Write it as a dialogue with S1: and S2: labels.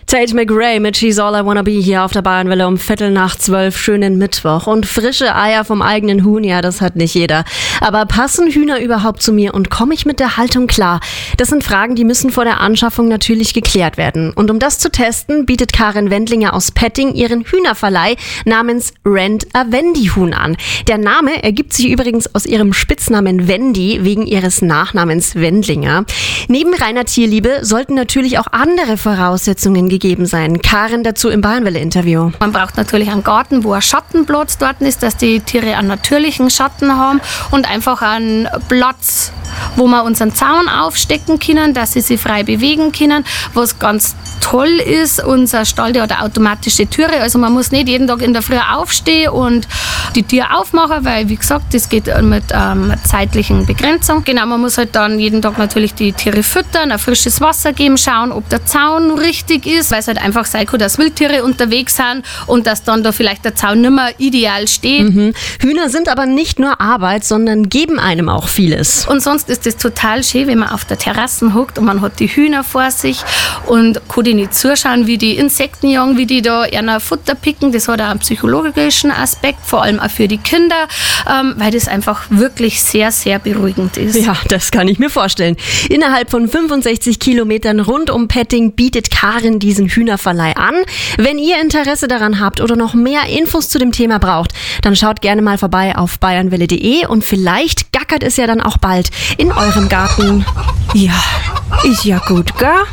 S1: Tate McRae mit She's All I Wanna Be hier auf der Bayernwelle um 11:45. Schönen Mittwoch. Und frische Eier vom eigenen Huhn, ja, das hat nicht jeder. Aber passen Hühner überhaupt zu mir und komme ich mit der Haltung klar? Das sind Fragen, die müssen vor der Anschaffung natürlich geklärt werden. Und um das zu testen, bietet Karin Wendlinger aus Petting ihren Hühnerverleih namens Rent a Wendy Huhn an. Der Name ergibt sich übrigens aus ihrem Spitznamen Wendy wegen ihres Nachnamens Wendlinger. Neben reiner Tierliebe sollten natürlich auch andere Voraussetzungen gegeben sein. Karin dazu im Bayernwelle-Interview.
S2: Man braucht natürlich einen Garten, wo ein Schattenplatz dort ist, dass die Tiere einen natürlichen Schatten haben und einfach einen Platz, wo wir unseren Zaun aufstecken können, dass sie sich frei bewegen können. Was ganz toll ist, unser Stall, der hat eine automatische Türe, also man muss nicht jeden Tag in der Früh aufstehen und die Tür aufmachen, weil, wie gesagt, das geht mit zeitlichen Begrenzung. Genau, man muss halt dann jeden Tag natürlich die Tiere füttern, ein frisches Wasser geben, schauen, ob der Zaun richtig ist, weil es halt einfach sein kann, dass Wildtiere unterwegs sind und dass dann da vielleicht der Zaun nicht mehr ideal steht.
S1: Hühner sind aber nicht nur Arbeit, sondern geben einem auch vieles.
S2: Und sonst ist es total schön, wenn man auf der Terrasse hockt und man hat die Hühner vor sich und kann die nicht zuschauen, wie die Insekten jagen, wie die da ihr Futter picken. Das hat auch einen psychologischen Aspekt, vor allem auch für die Kinder, weil das einfach wirklich sehr, sehr beruhigend ist.
S1: Ja, das kann ich mir vorstellen. Innerhalb von 65 Kilometern rund um Petting bietet Karin diesen Hühnerverleih an. Wenn ihr Interesse daran habt oder noch mehr Infos zu dem Thema braucht, dann schaut gerne mal vorbei auf bayernwelle.de und vielleicht gackert es ja dann auch bald in eurem Garten. Ja, ist ja gut, gell?